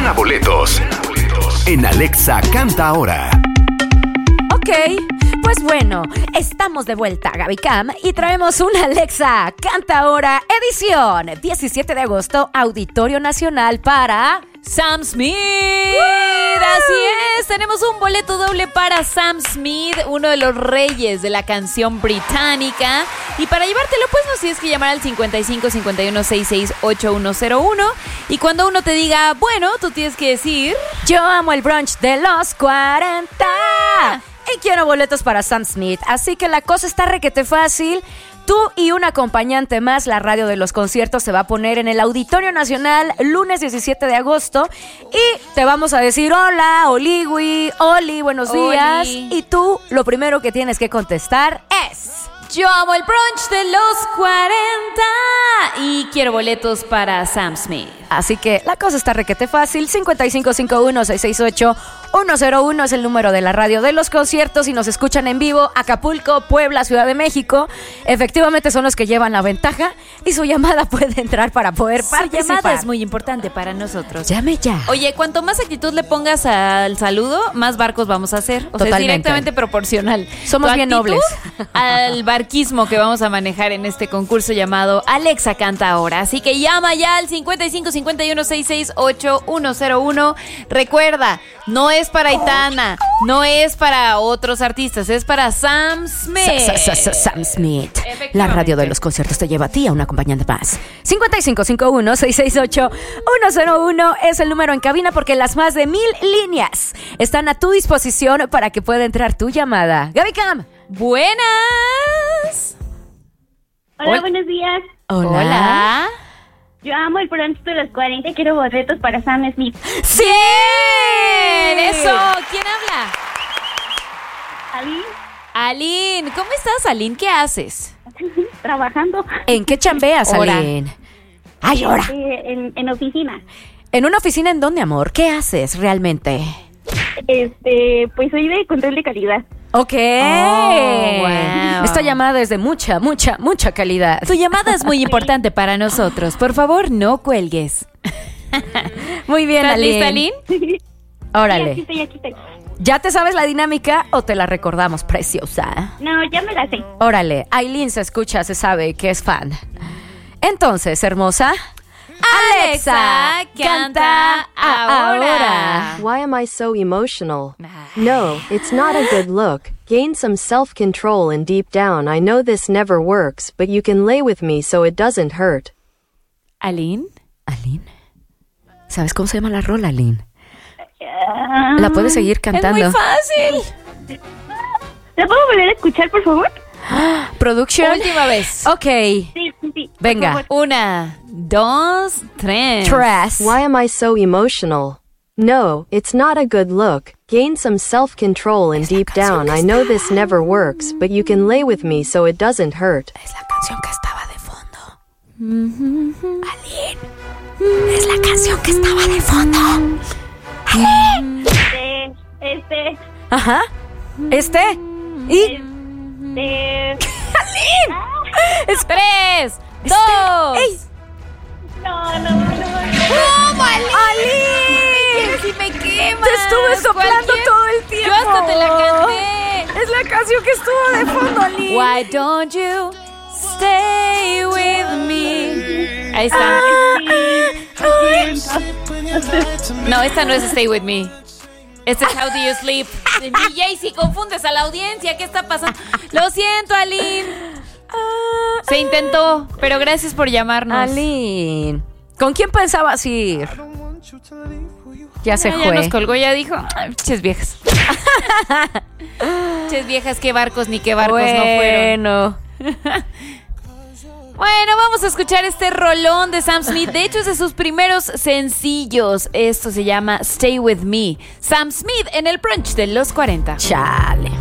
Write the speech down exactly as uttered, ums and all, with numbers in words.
Gana boletos en Alexa Canta Ahora. Ok, pues bueno, estamos de vuelta, Gaby Cam, y traemos una Alexa Canta Ahora edición diecisiete de agosto, Auditorio Nacional para Sam Smith. Así es, tenemos un boleto doble para Sam Smith, uno de los reyes de la canción británica. Y para llevártelo, pues nos tienes que llamar al cincuenta y cinco cincuenta y uno sesenta y seis ochenta y uno cero uno. Y cuando uno te diga, bueno, tú tienes que decir: yo amo el brunch de los cuarenta y quiero boletos para Sam Smith. Así que la cosa está requete fácil. Tú y un acompañante más, la radio de los conciertos se va a poner en el Auditorio Nacional lunes diecisiete de agosto y te vamos a decir hola, Oligui, Oli, buenos Oli. días. Y tú lo primero que tienes que contestar es: yo amo el brunch de los cuarenta y quiero boletos para Sam Smith. Así que la cosa está requete fácil. cincuenta y cinco cincuenta y uno sesenta y seis ochenta y uno cero uno es el número de la radio de los conciertos y nos escuchan en vivo Acapulco, Puebla, Ciudad de México. Efectivamente son los que llevan la ventaja y su llamada puede entrar para poder Su participar. llamada es muy importante para nosotros. Llame ya. Oye, cuanto más actitud le pongas al saludo, más barcos vamos a hacer. O sea, es Totalmente. directamente proporcional. Somos Tu bien actitud nobles. Al barquismo que vamos a manejar en este concurso llamado Alexa Canta Ahora. Así que llama ya al cincuenta y cinco cincuenta y uno sesenta y seis ochenta y uno cero uno. Recuerda, no es para Aitana, no es para otros artistas, es para Sam Smith. Sa- sa- sa- Sam Smith. La radio de los conciertos te lleva a ti a un acompañante más. cincuenta y cinco cincuenta y uno sesenta y seis ochenta y uno cero uno es el número en cabina porque las más de mil líneas están a tu disposición para que pueda entrar tu llamada. Gaby Cam. Buenas. Hola, Hola. buenos días. Hola. Hola. Yo amo el brunch de los cuarenta y quiero boletos para Sam Smith. ¡Sí! Eso. ¿Quién habla? ¿Ali? Aline. ¿Cómo estás, Aline? ¿Qué haces? Trabajando. ¿En qué chambeas, Hora. Aline? ¡Ay, ahora! Eh, en, en oficina. ¿En una oficina en dónde, amor? ¿Qué haces realmente? Este, pues soy de control de calidad. Ok. Oh, wow. Esta llamada es de mucha, mucha, mucha calidad. Tu llamada es muy importante para nosotros. Por favor, no cuelgues. Muy bien, ¿Estás lista, Aline. Aline? Sí, aquí Órale. estoy, aquí estoy. ¿Ya te sabes la dinámica o te la recordamos, preciosa? No, ya me la sé. Órale, Aileen se escucha, se sabe que es fan. Entonces, hermosa, Alexa, canta ahora. Why am I so emotional? No, it's not a good look. Gain some self-control and deep down I know this never works, but you can lay with me so it doesn't hurt. Aline. Aileen, ¿sabes cómo se llama la rola, Aileen? Ah, La puedes seguir cantando. Es muy fácil. ¿La puedo volver a escuchar, por favor? Production. Última vez. Ok, Sí, sí, sí. por venga. favor. Una, dos, tres. Tres. Why am I so emotional? No, it's not a good look. Gain some self-control and deep down I know this never works, but you can lay with me so it doesn't hurt. Es la canción que estaba de fondo. Aileen, es la canción que estaba de fondo. Aileen. Este, este, Ajá. Este. Y. este... Es Tres, dos. ¡Ey! No, no, no, no. ¿Cómo, Aline? ¡Aileen! Si me quemas. Te estuve soplando Cualquier- todo el tiempo. Yo hasta te la canté. Es la canción que estuvo de fondo, Aileen. Why don't you stay with me? Ahí está. No, esta no es Stay With Me. Este es How Do You Sleep. D J, si confundes a la audiencia, ¿qué está pasando? Lo siento, Aline. Se intentó, pero gracias por llamarnos. Aileen, ¿con quién pensabas ir? Ya se Ah, fue. ya nos colgó, ya dijo. Ay, Ches viejas. Ches viejas, qué barcos ni qué barcos no fueron. Bueno. Bueno, vamos a escuchar este rolón de Sam Smith. De hecho, es de sus primeros sencillos. Esto se llama Stay With Me. Sam Smith en el brunch de los cuarenta. Chale.